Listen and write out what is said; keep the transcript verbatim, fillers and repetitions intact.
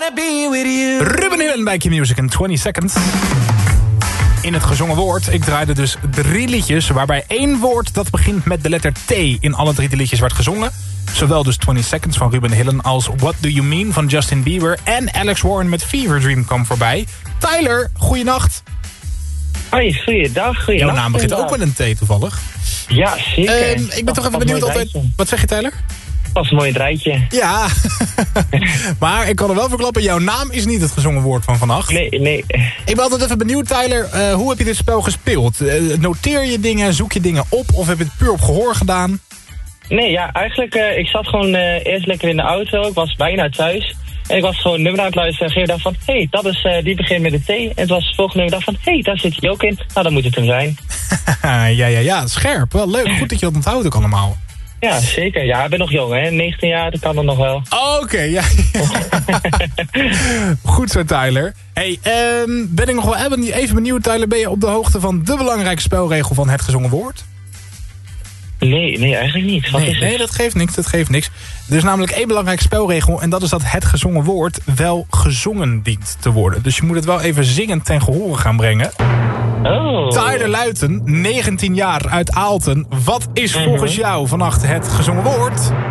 wanna be with you. Ruben Hillen bij Q-Music in twintig seconds. In het gezongen woord. Ik draaide dus drie liedjes waarbij één woord dat begint met de letter T in alle drie de liedjes werd gezongen. Zowel dus twintig seconds van Ruben Hillen als What Do You Mean van Justin Bieber en Alex Warren met Fever Dream kwam voorbij. Tyler, goeienacht. Hoi, goeiedag, goeiedag. Jouw naam begint ook met een T toevallig. Ja, zeker. Uh, ik ben toch even benieuwd altijd. Wat zeg je, Tyler? Dat was een mooi rijtje. Ja, maar ik kan er wel verklappen, jouw naam is niet het gezongen woord van vannacht. Nee, nee. Ik ben altijd even benieuwd, Tyler, uh, hoe heb je dit spel gespeeld? Uh, noteer je dingen, zoek je dingen op of heb je het puur op gehoor gedaan? Nee, ja, eigenlijk, uh, ik zat gewoon uh, eerst lekker in de auto, ik was bijna thuis. En ik was gewoon een nummer aan het luisteren en ik dacht van, hé, hey, dat is, uh, die begint met een T. En het was het volgende nummer, ik dacht van, hé, hey, daar zit hij ook in. Nou, dan moet het hem zijn. ja, ja, ja, scherp. Wel leuk, goed dat je dat onthoudt ook allemaal. Ja, zeker. Ja, ik ben nog jong, hè. negentien jaar, dat kan dan nog wel. Oké, okay, ja. Goed zo, Tyler. Hey, um, ben ik nog wel even benieuwd, Tyler. Ben je op de hoogte van de belangrijke spelregel van het gezongen woord? Nee, nee, eigenlijk niet. Wat nee, is het? nee, dat geeft niks, dat geeft niks. Er is namelijk één belangrijke spelregel en dat is dat het gezongen woord wel gezongen dient te worden. Dus je moet het wel even zingend ten gehore gaan brengen. Oh. Tyler Luiten, negentien jaar uit Aalten. Wat is volgens jou vannacht het gezongen woord?